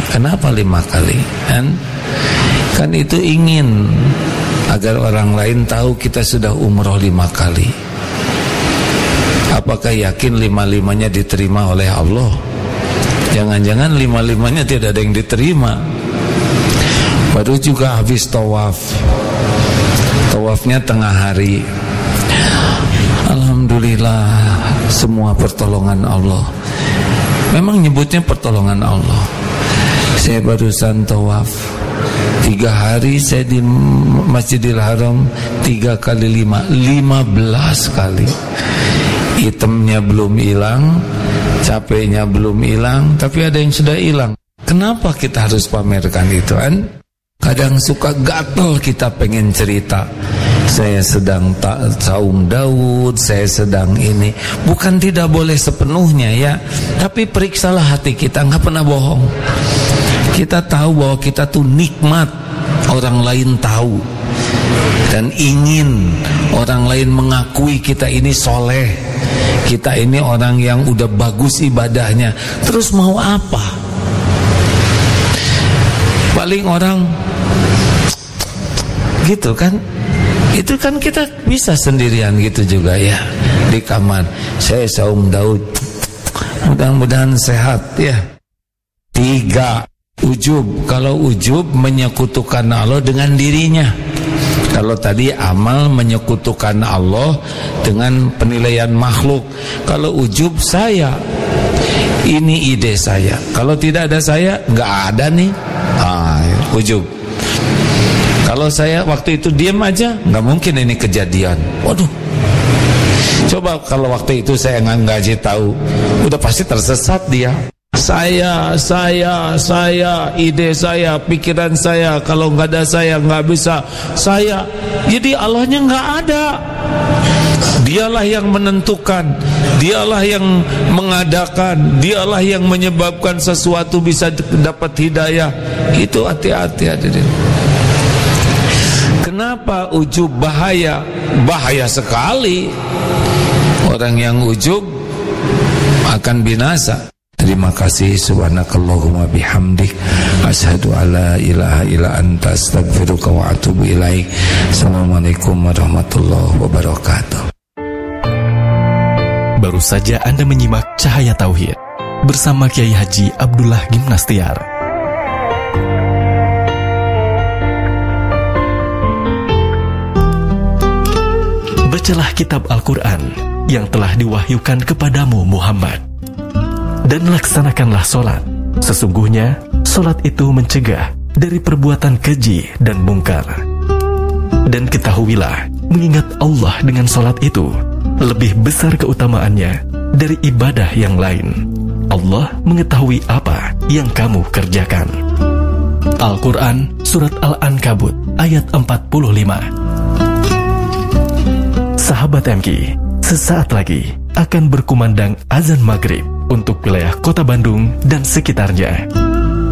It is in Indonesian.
Kenapa 5 kali? Kan itu ingin agar orang lain tahu kita sudah umroh 5 kali. Apakah yakin 5-5-nya diterima oleh Allah? Jangan-jangan 5-5-nya tidak ada yang diterima. Baru juga habis tawaf. Tawafnya tengah hari. Alhamdulillah, semua pertolongan Allah. Memang nyebutnya pertolongan Allah. Saya barusan tawaf 3 hari, saya di Masjidil Haram 3 kali 5, 15 kali. Hitamnya belum hilang, capeknya belum hilang, tapi ada yang sudah hilang. Kenapa kita harus pamerkan itu kan? Kadang suka gatel kita pengen cerita. Saya sedang saum Daud, saya sedang ini. Bukan tidak boleh sepenuhnya ya, tapi periksalah hati kita, nggak pernah bohong. Kita tahu bahwa kita tuh nikmat, orang lain tahu, dan ingin orang lain mengakui kita ini soleh, kita ini orang yang udah bagus ibadahnya. Terus mau apa? Paling orang gitu kan. Itu kan kita bisa sendirian gitu juga ya, di kamar. Saya saum Daud, mudah-mudahan sehat ya. 3, ujub. Kalau ujub menyekutukan Allah dengan dirinya. Kalau tadi amal menyekutukan Allah dengan penilaian makhluk. Kalau ujub, saya, ini ide saya. Kalau tidak ada saya, nggak ada nih. Ujub. Kalau saya waktu itu diam aja, nggak mungkin ini kejadian. Waduh. Coba kalau waktu itu saya nggak ngasih tahu, udah pasti tersesat dia. Saya, ide saya, pikiran saya, kalau nggak ada saya nggak bisa. Saya, jadi Allahnya nggak ada. Dialah yang menentukan, dialah yang mengadakan, dialah yang menyebabkan sesuatu bisa dapat hidayah. Itu hati-hati hadirin. Kenapa ujub bahaya? Bahaya sekali. Orang yang ujub akan binasa. Terima kasih. Subhanakallahumma bihamdik, asyhadu alla ilaha illa anta, astaghfiruka wa atubu ilaik. Assalamualaikum warahmatullahi wabarakatuh. Baru saja Anda menyimak Cahaya Tauhid bersama Kiai Haji Abdullah Gimnastiar. Bacalah kitab Al-Quran yang telah diwahyukan kepadamu Muhammad, dan laksanakanlah solat. Sesungguhnya solat itu mencegah dari perbuatan keji dan mungkar. Dan ketahuilah, mengingat Allah dengan solat itu lebih besar keutamaannya dari ibadah yang lain. Allah mengetahui apa yang kamu kerjakan. Al-Quran Surat Al-Ankabut ayat 45. Sahabat MQ, sesaat lagi akan berkumandang azan maghrib untuk wilayah Kota Bandung dan sekitarnya.